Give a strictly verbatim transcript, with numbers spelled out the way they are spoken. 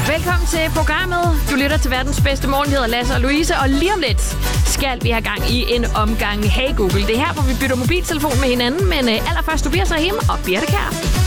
Velkommen til programmet. Du lytter til verdens bedste morgen. Jeg hedder Lasse og Louise, og lige om lidt skal vi have gang i en omgang Hey Google. Det er her, hvor vi bytter mobiltelefon med hinanden, men allerførst Tobias Rahim og Birte Kjær.